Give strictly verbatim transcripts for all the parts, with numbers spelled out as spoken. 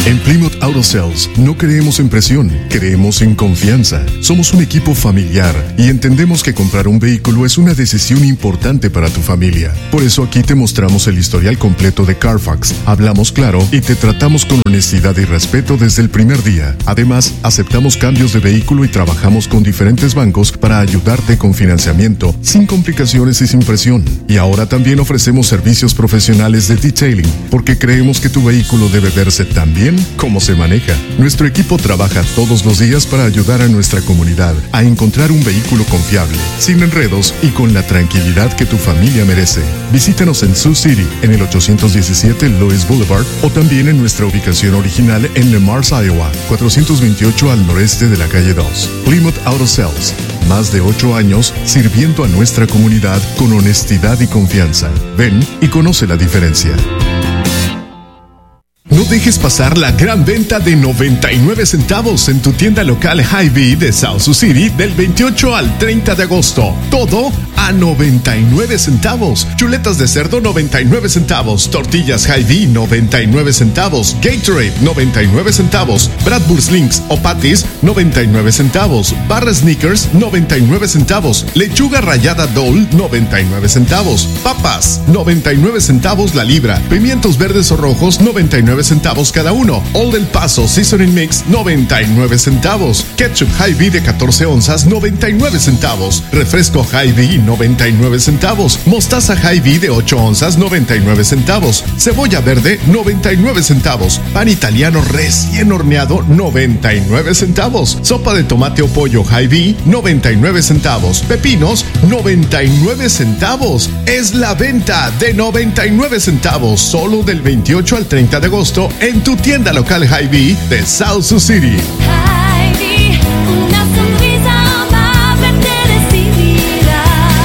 En Plymouth Auto Sales no creemos en presión, creemos en confianza. Somos un equipo familiar y entendemos que comprar un vehículo es una decisión importante para tu familia. Por eso aquí te mostramos el historial completo de Carfax, hablamos claro y te tratamos con honestidad y respeto desde el primer día. Además, aceptamos cambios de vehículo y trabajamos con diferentes bancos para ayudarte con financiamiento, sin complicaciones y sin presión. Y ahora también ofrecemos servicios profesionales de detailing, porque creemos que tu vehículo debe verse tan bien como se maneja. Nuestro equipo trabaja todos los días para ayudar a nuestra comunidad a encontrar un vehículo confiable, sin enredos y con la tranquilidad que tu familia merece. Visítanos en Sioux City, en el ochocientos diecisiete Lewis Boulevard, o también en nuestra ubicación original en Le Mars, Iowa, cuatrocientos veintiocho al noreste de la calle dos. Plymouth Auto Sales, más de ocho años sirviendo a nuestra comunidad con honestidad y confianza. Ven y conoce la diferencia. No dejes pasar la gran venta de noventa y nueve centavos en tu tienda local Hy-Vee de South Sioux City del veintiocho al treinta de agosto. Todo a noventa y nueve centavos. Chuletas de cerdo noventa y nueve centavos. Tortillas Hy-Vee noventa y nueve centavos. Gatorade noventa y nueve centavos. Bratwurst Links o Patties noventa y nueve centavos. Barra Snickers noventa y nueve centavos. Lechuga rallada Dole noventa y nueve centavos. Papas noventa y nueve centavos la libra. Pimientos verdes o rojos noventa y nueve centavos cada uno. Old El Paso Seasoning Mix noventa y nueve centavos. Ketchup Hy-Vee de catorce onzas noventa y nueve centavos. Refresco Hy-Vee noventa y nueve centavos. Mostaza Hy-Vee de ocho onzas noventa y nueve centavos. Cebolla verde noventa y nueve centavos. Pan italiano recién horneado noventa y nueve centavos. Sopa de tomate o pollo Hy-Vee noventa y nueve centavos. Pepinos noventa y nueve centavos. Es la venta de noventa y nueve centavos solo del veintiocho al treinta de agosto en tu tienda local Hy-Vee de South Sioux City. Hy-Vee, una sonrisa amable te recibirá.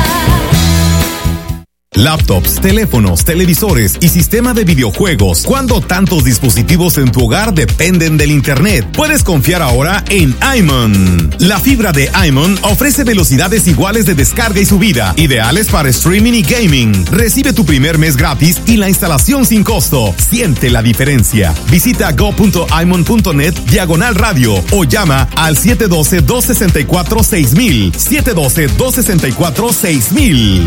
Laptops, teléfonos, televisores y sistema de videojuegos. ¿Cuándo tantos dispositivos en tu hogar dependen del internet? Puedes confiar ahora en iMon. La fibra de iMon ofrece velocidades iguales de descarga y subida, ideales para streaming y gaming. Recibe tu primer mes gratis y la instalación sin costo. Siente la diferencia. Visita go punto imon punto net diagonal radio o llama al siete uno dos, dos seis cuatro, seis mil. siete uno dos, dos seis cuatro, seis mil.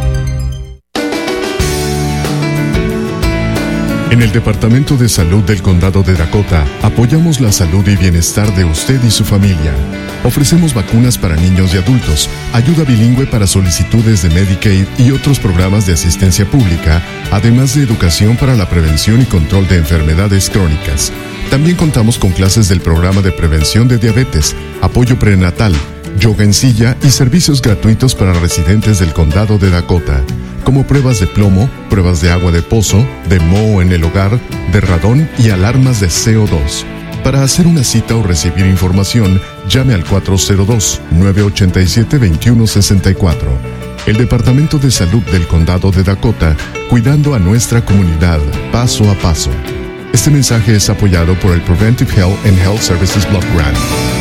En el Departamento de Salud del Condado de Dakota, apoyamos la salud y bienestar de usted y su familia. Ofrecemos vacunas para niños y adultos, ayuda bilingüe para solicitudes de Medicaid y otros programas de asistencia pública, además de educación para la prevención y control de enfermedades crónicas. También contamos con clases del programa de prevención de diabetes, apoyo prenatal, yoga en silla y servicios gratuitos para residentes del Condado de Dakota, como pruebas de plomo, pruebas de agua de pozo, de moho en el hogar, de radón y alarmas de C O dos. Para hacer una cita o recibir información, llame al cuatro cero dos, nueve ocho siete, dos uno seis cuatro. El Departamento de Salud del Condado de Dakota, cuidando a nuestra comunidad paso a paso. Este mensaje es apoyado por el Preventive Health and Health Services Block Grant.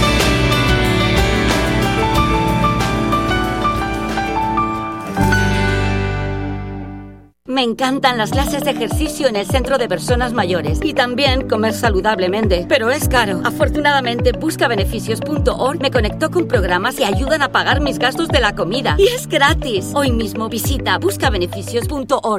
Me encantan las clases de ejercicio en el Centro de Personas Mayores y también comer saludablemente, pero es caro. Afortunadamente, busca beneficios punto org me conectó con programas que ayudan a pagar mis gastos de la comida y es gratis. Hoy mismo visita busca beneficios punto org.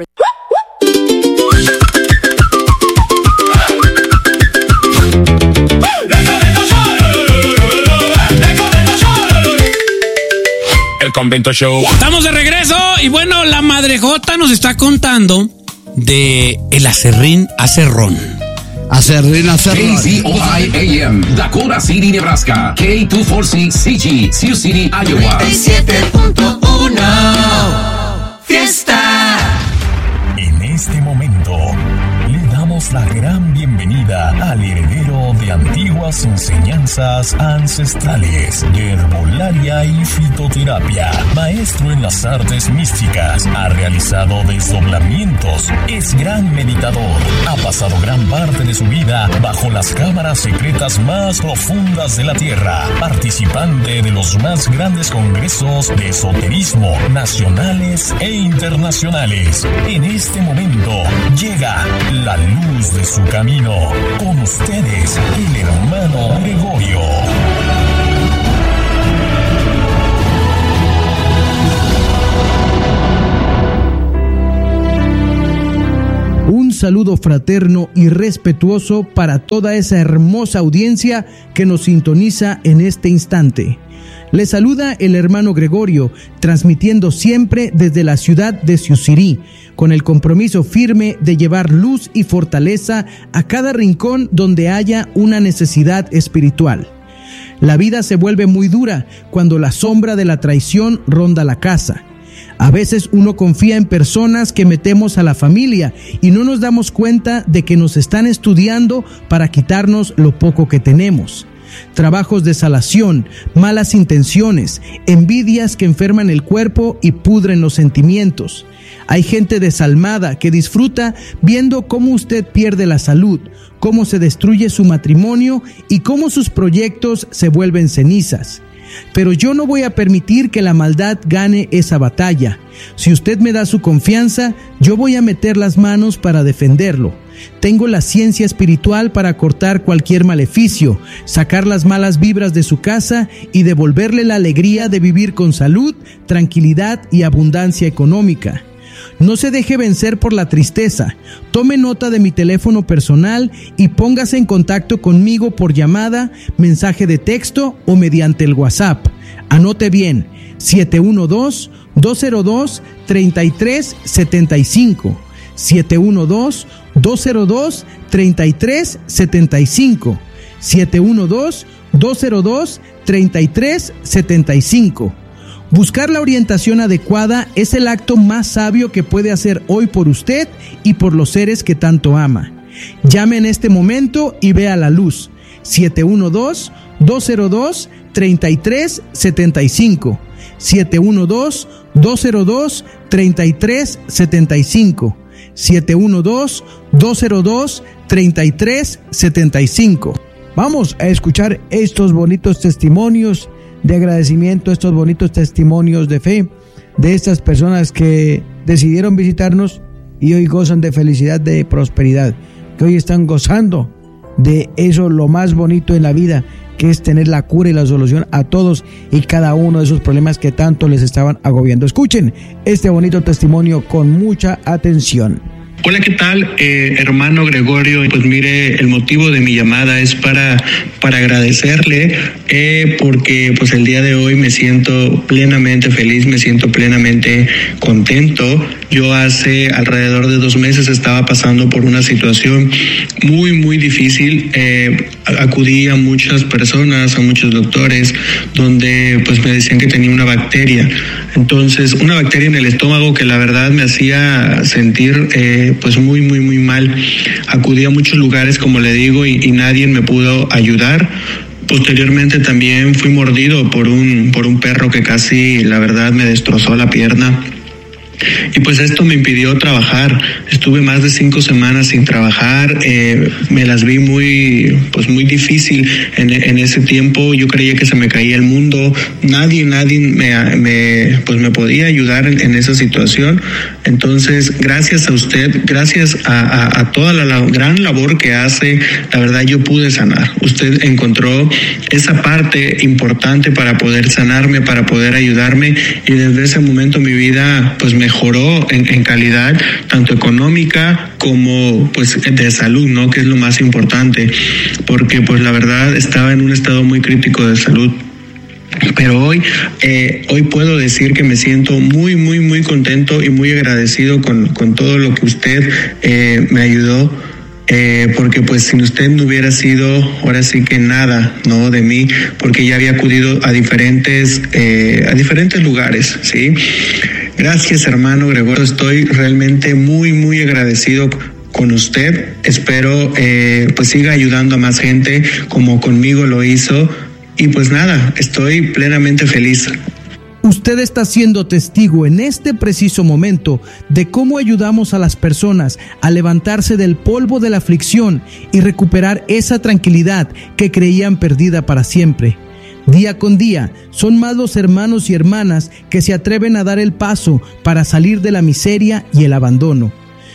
El Convento Show. Estamos de regreso y bueno, la madrejota nos está contando de el acerrín acerrón. Acerrín acerrón. K Z O I A M, Dakota City, Nebraska. K doscientos cuarenta y seis C G, Sioux City, Iowa. noventa y siete punto uno. Fiesta. En este momento le damos la gran bienvenida al heredero de antiguas enseñanzas ancestrales de herbolaria y fitoterapia, maestro en las artes místicas, ha realizado desdoblamientos, es gran meditador, ha pasado gran parte de su vida bajo las cámaras secretas más profundas de la tierra, participante de los más grandes congresos de esoterismo nacionales e internacionales. En este momento llega la luz luz de su camino. Con ustedes, el hermano Gregorio. Un saludo fraterno y respetuoso para toda esa hermosa audiencia que nos sintoniza en este instante. Les saluda el hermano Gregorio, transmitiendo siempre desde la ciudad de Siusirí, con el compromiso firme de llevar luz y fortaleza a cada rincón donde haya una necesidad espiritual. La vida se vuelve muy dura cuando la sombra de la traición ronda la casa. A veces uno confía en personas que metemos a la familia y no nos damos cuenta de que nos están estudiando para quitarnos lo poco que tenemos. Trabajos de salación, malas intenciones, envidias que enferman el cuerpo y pudren los sentimientos. Hay gente desalmada que disfruta viendo cómo usted pierde la salud, cómo se destruye su matrimonio y cómo sus proyectos se vuelven cenizas. Pero yo no voy a permitir que la maldad gane esa batalla. Si usted me da su confianza, yo voy a meter las manos para defenderlo. Tengo la ciencia espiritual para cortar cualquier maleficio, sacar las malas vibras de su casa y devolverle la alegría de vivir con salud, tranquilidad y abundancia económica. No se deje vencer por la tristeza. Tome nota de mi teléfono personal y póngase en contacto conmigo por llamada, mensaje de texto o mediante el WhatsApp. Anote bien, siete uno dos, dos cero dos, tres tres siete cinco. siete uno dos, dos cero dos, tres tres siete cinco. siete uno dos, dos cero dos, tres tres siete cinco. Buscar la orientación adecuada es el acto más sabio que puede hacer hoy por usted y por los seres que tanto ama. Llame en este momento y vea la luz. siete uno dos, dos cero dos, tres tres siete cinco. siete uno dos, dos cero dos, tres tres siete cinco. siete uno dos, dos cero dos, tres tres siete cinco. Vamos a escuchar estos bonitos testimonios de agradecimiento, estos bonitos testimonios de fe de estas personas que decidieron visitarnos y hoy gozan de felicidad, de prosperidad, que hoy están gozando de eso, lo más bonito en la vida, que es tener la cura y la solución a todos y cada uno de esos problemas que tanto les estaban agobiando. Escuchen este bonito testimonio con mucha atención. Hola, ¿qué tal, eh, hermano Gregorio? Pues mire, el motivo de mi llamada es para, para agradecerle eh, porque pues el día de hoy me siento plenamente feliz, me siento plenamente contento. Yo hace alrededor de dos meses estaba pasando por una situación muy, muy difícil. Eh, acudí a muchas personas, a muchos doctores, donde pues me decían que tenía una bacteria. Entonces, una bacteria en el estómago que la verdad me hacía sentir eh, pues muy, muy, muy mal. Acudí a muchos lugares, como le digo, y, y nadie me pudo ayudar. Posteriormente también fui mordido por un, por un perro que casi, la verdad, me destrozó la pierna. Y pues esto me impidió trabajar. Estuve más de cinco semanas sin trabajar. Eh, me las vi muy, pues muy difícil en, en ese tiempo. Yo creía que se me caía el mundo. Nadie, nadie me, me, pues me podía ayudar en, en esa situación. Entonces, gracias a usted, gracias a, a, a toda la, la gran labor que hace, la verdad yo pude sanar. Usted encontró esa parte importante para poder sanarme, para poder ayudarme, y desde ese momento mi vida pues mejoró en, en calidad, tanto económica como pues de salud, ¿no? Que es lo más importante, porque pues la verdad estaba en un estado muy crítico de salud. Pero hoy, eh, hoy puedo decir que me siento muy, muy, muy contento y muy agradecido con, con todo lo que usted eh, me ayudó. Eh, porque pues sin usted no hubiera sido ahora sí que nada, ¿no? De mí, porque ya había acudido a diferentes, eh, a diferentes lugares, ¿sí? Gracias, hermano Gregorio, estoy realmente muy, muy agradecido con usted. Espero eh, pues siga ayudando a más gente como conmigo lo hizo. Y pues nada, estoy plenamente feliz. Usted está siendo testigo en este preciso momento de cómo ayudamos a las personas a levantarse del polvo de la aflicción y recuperar esa tranquilidad que creían perdida para siempre. Día con día, son más los hermanos y hermanas que se atreven a dar el paso para salir de la miseria y el abandono.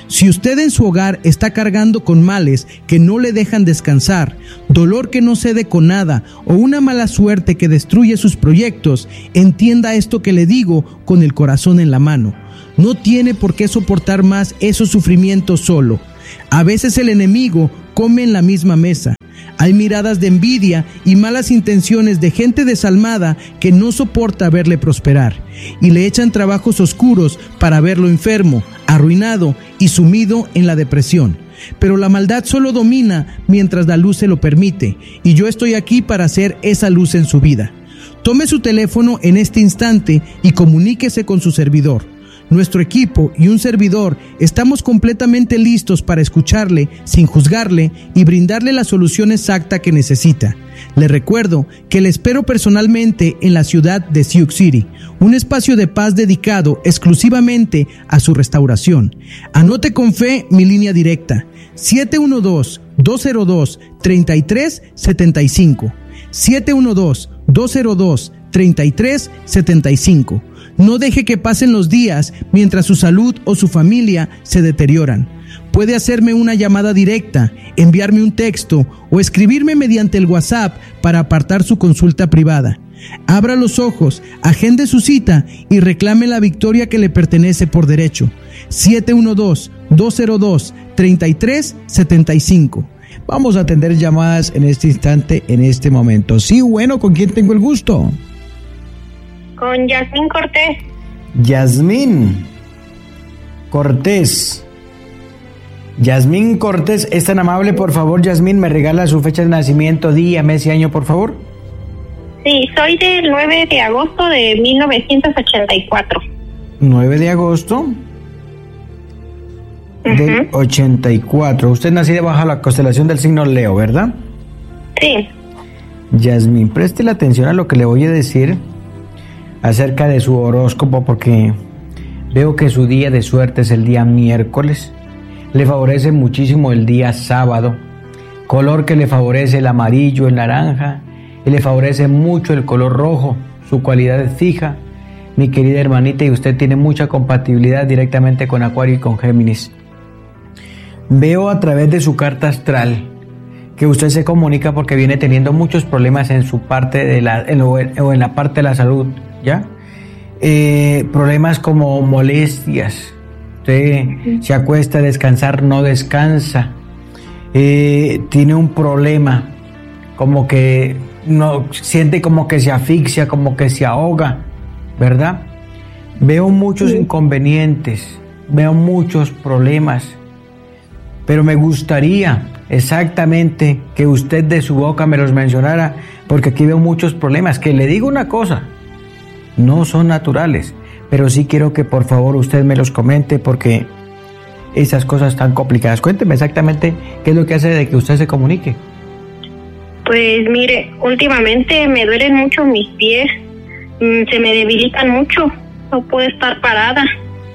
Si usted en su hogar está cargando con males que no le dejan descansar, dolor que no cede con nada o una mala suerte que destruye sus proyectos, entienda esto que le digo con el corazón en la mano. No tiene por qué soportar más esos sufrimientos solo. A veces el enemigo come en la misma mesa. Hay miradas de envidia y malas intenciones de gente desalmada que no soporta verle prosperar y le echan trabajos oscuros para verlo enfermo, arruinado y sumido en la depresión. Pero la maldad solo domina mientras la luz se lo permite, y yo estoy aquí para hacer esa luz en su vida. Tome su teléfono en este instante y comuníquese con su servidor. Nuestro equipo y un servidor estamos completamente listos para escucharle sin juzgarle y brindarle la solución exacta que necesita. Le recuerdo que le espero personalmente en la ciudad de Sioux City, un espacio de paz dedicado exclusivamente a su restauración. Anote con fe mi línea directa, siete uno dos, dos cero dos, tres tres siete cinco, siete uno dos, dos cero dos, tres tres siete cinco. No deje que pasen los días mientras su salud o su familia se deterioran. Puede hacerme una llamada directa, enviarme un texto o escribirme mediante el WhatsApp para apartar su consulta privada. Abra los ojos, agende su cita y reclame la victoria que le pertenece por derecho. siete uno dos, dos cero dos, tres tres siete cinco. Vamos a atender llamadas en este instante, en este momento. Sí, bueno, ¿con quién tengo el gusto? Con Yasmín Cortés. Yasmín Cortés. Yasmín Cortés, ¿es tan amable, por favor, Yasmín, me regala su fecha de nacimiento, día, mes y año, por favor? Sí, soy del nueve de agosto de mil novecientos ochenta y cuatro. nueve de agosto uh-huh. del ochenta y cuatro. Usted nació bajo la constelación del signo Leo, ¿verdad? Sí. Yasmín, preste la atención a lo que le voy a decir acerca de su horóscopo, porque veo que su día de suerte es el día miércoles. Le favorece muchísimo el día sábado, color que le favorece el amarillo, el naranja, y le favorece mucho el color rojo. Su cualidad es fija, mi querida hermanita, y usted tiene mucha compatibilidad directamente con Acuario y con Géminis. Veo a través de su carta astral que usted se comunica porque viene teniendo muchos problemas en su parte de la, en, o en la parte de la salud, ¿ya? Eh, problemas como molestias. Usted uh-huh. se acuesta a descansar, no descansa. Eh, tiene un problema, como que no siente como que se asfixia, como que se ahoga, ¿verdad? Veo muchos sí. inconvenientes, veo muchos problemas, pero me gustaría exactamente que usted de su boca me los mencionara, porque aquí veo muchos problemas, que le digo una cosa, no son naturales, pero sí quiero que por favor usted me los comente, porque esas cosas están complicadas. Cuénteme exactamente qué es lo que hace de que usted se comunique. Pues mire, últimamente me duelen mucho mis pies, se me debilitan mucho, no puedo estar parada,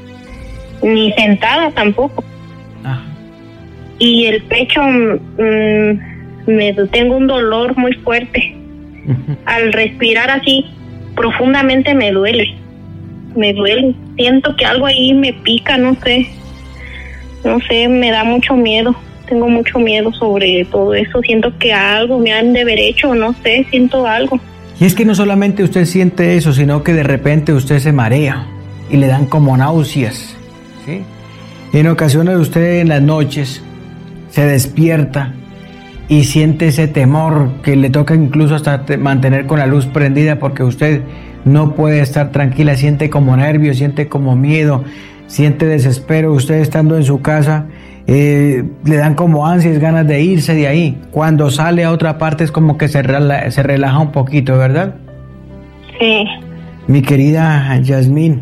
ni sentada tampoco. Ah. Y el pecho, mmm, me tengo un dolor muy fuerte. Uh-huh. Al respirar así profundamente me duele, me duele, siento que algo ahí me pica, no sé, no sé, me da mucho miedo. Tengo mucho miedo sobre todo eso, siento que algo me han de haber hecho, no sé, siento algo. Y es que no solamente usted siente eso, sino que de repente usted se marea y le dan como náuseas, ¿sí? Y en ocasiones usted en las noches se despierta y siente ese temor que le toca incluso hasta mantener con la luz prendida, porque usted no puede estar tranquila, siente como nervios, siente como miedo, siente desespero. Usted estando en su casa, Eh, le dan como ansias, ganas de irse de ahí. Cuando sale a otra parte es como que se relaja, se relaja un poquito, ¿verdad? Sí. Mi querida Yasmín,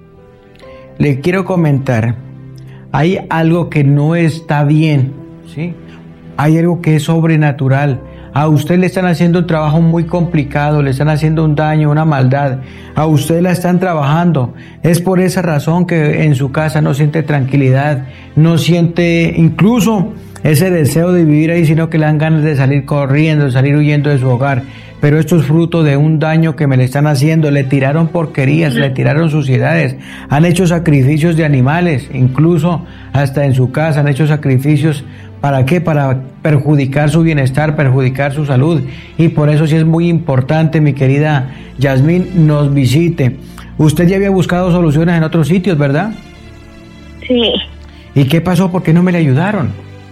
le quiero comentar, hay algo que no está bien, ¿sí? Hay algo que es sobrenatural. A usted le están haciendo un trabajo muy complicado, le están haciendo un daño, una maldad. A usted la están trabajando. Es por esa razón que en su casa no siente tranquilidad, no siente incluso ese deseo de vivir ahí, sino que le dan ganas de salir corriendo, de salir huyendo de su hogar. pero esto es fruto de un daño que me le están haciendo. Le tiraron porquerías, le tiraron suciedades, han hecho sacrificios de animales, incluso hasta en su casa han hecho sacrificios. ¿Para qué? Para perjudicar su bienestar, perjudicar su salud. Y por eso sí es muy importante, mi querida Yasmín, nos visite. Usted ya había buscado soluciones en otros sitios, ¿verdad? Sí. ¿Y qué pasó? ¿Por qué no me le ayudaron?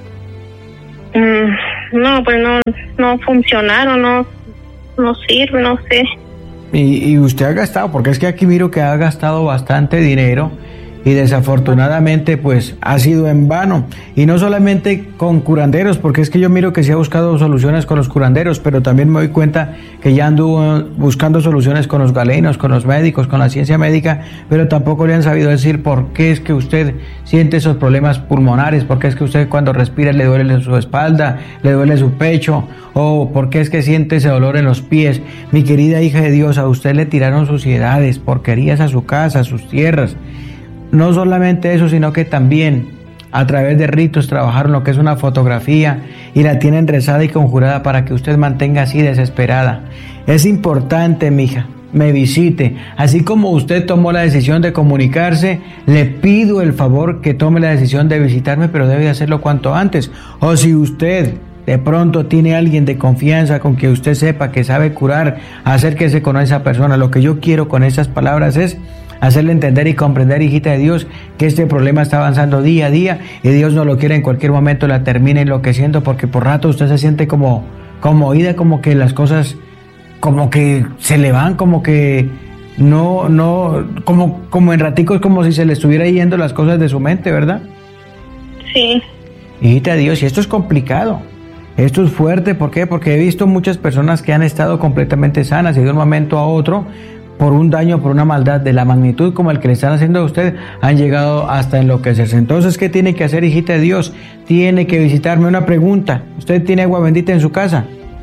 Mm, no, pues no, no funcionaron, no, no sirve, no sé. Y, y usted ha gastado, porque es que aquí miro que ha gastado bastante dinero y desafortunadamente pues ha sido en vano. Y no solamente con curanderos, porque es que yo miro que se ha buscado soluciones con los curanderos, pero también me doy cuenta que ya anduvo buscando soluciones con los galenos, con los médicos, con la ciencia médica, pero tampoco le han sabido decir por qué es que usted siente esos problemas pulmonares, por qué es que usted cuando respira le duele su espalda, le duele su pecho, o por qué es que siente ese dolor en los pies. Mi querida hija de Dios, a usted le tiraron suciedades, porquerías a su casa, a sus tierras. No solamente eso, sino que también a través de ritos trabajaron lo que es una fotografía y la tienen rezada y conjurada para que usted mantenga así desesperada. Es importante, mija, me visite. Así como usted tomó la decisión de comunicarse, le pido el favor que tome la decisión de visitarme, pero debe hacerlo cuanto antes. O si usted de pronto tiene alguien de confianza con que usted sepa que sabe curar, acérquese con esa persona. Lo que yo quiero con esas palabras es hacerle entender y comprender, hijita de Dios, que este problema está avanzando día a día y Dios no lo quiere en cualquier momento la termine enloqueciendo, porque por rato usted se siente como, como oída, como que las cosas, como que se le van, como que no, no, como, como en raticos, como si se le estuviera yendo las cosas de su mente, ¿verdad? Sí. Hijita de Dios, y esto es complicado. Esto es fuerte, ¿por qué? Porque he visto muchas personas que han estado completamente sanas y de un momento a otro, por un daño, por una maldad de la magnitud como el que le están haciendo a usted, han llegado hasta enloquecerse. Entonces, ¿qué tiene que hacer, hijita de Dios? Tiene que visitarme. Una pregunta, ¿usted tiene agua bendita en su casa?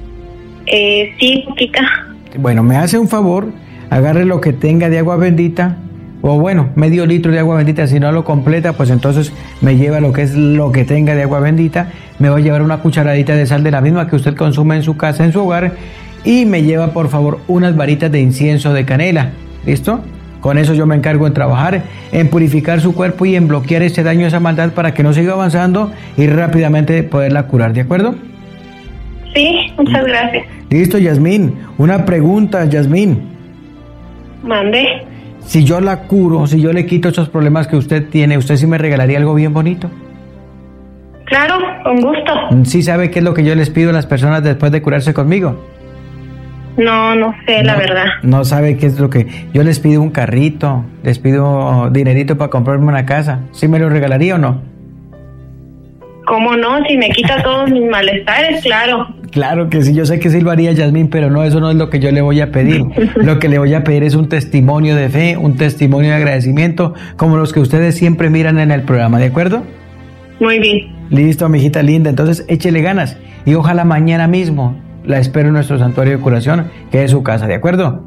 Eh, sí, poquita. Bueno, me hace un favor, agarre lo que tenga de agua bendita, o bueno, medio litro de agua bendita. Si no lo completa, pues entonces me lleva lo que es lo que tenga de agua bendita, me va a llevar una cucharadita de sal de la misma que usted consume en su casa, en su hogar, y me lleva por favor unas varitas de incienso de canela. ¿Listo? Con eso yo me encargo en trabajar, en purificar su cuerpo y en bloquear ese daño, esa maldad, para que no siga avanzando y rápidamente poderla curar, ¿de acuerdo? Sí, muchas gracias. Listo, Yasmín. Una pregunta, Yasmín. Mande. Si yo la curo, si yo le quito esos problemas que usted tiene, ¿usted sí me regalaría algo bien bonito? Claro, con gusto. ¿Sí sabe qué es lo que yo les pido a las personas después de curarse conmigo? No, no sé, no, la verdad. No sabe qué es lo que... Yo les pido un carrito, les pido dinerito para comprarme una casa. ¿Sí me lo regalaría o no? ¿Cómo no? Si me quita todos mis malestares, claro. Claro que sí, yo sé que sí lo haría, Yasmín, pero no, eso no es lo que yo le voy a pedir. Lo que le voy a pedir es un testimonio de fe, un testimonio de agradecimiento, como los que ustedes siempre miran en el programa, ¿de acuerdo? Muy bien. Listo, mijita linda, entonces échele ganas y ojalá mañana mismo la espero en nuestro santuario de curación, que es su casa, ¿de acuerdo?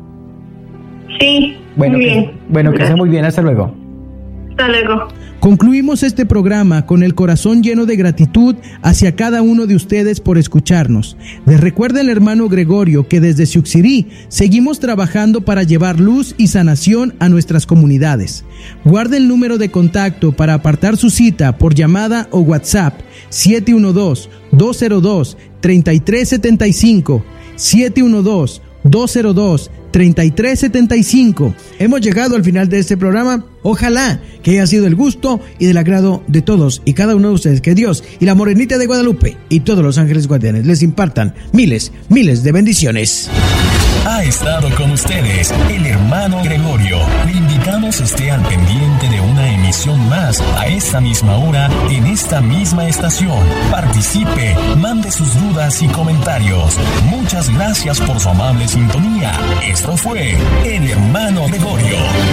Sí, bueno, muy que, bien. Bueno, que sea muy bien, hasta luego. Hasta luego. Concluimos este programa con el corazón lleno de gratitud hacia cada uno de ustedes por escucharnos. Les recuerda el hermano Gregorio que desde Siuxirí seguimos trabajando para llevar luz y sanación a nuestras comunidades. Guarde el número de contacto para apartar su cita por llamada o WhatsApp siete uno dos, dos cero dos, tres tres siete cinco, siete uno dos, dos cero dos, tres tres siete cinco. Hemos llegado al final de este programa. Ojalá que haya sido el gusto y del agrado de todos y cada uno de ustedes. Que Dios y la Morenita de Guadalupe y todos los ángeles guardianes les impartan miles, miles de bendiciones. Ha estado con ustedes el hermano Gregorio. Le invitamos esté al pendiente de una emisión más a esta misma hora en esta misma estación. Participe, mande sus dudas y comentarios. Muchas gracias por su amable sintonía. Esto fue el hermano Gregorio.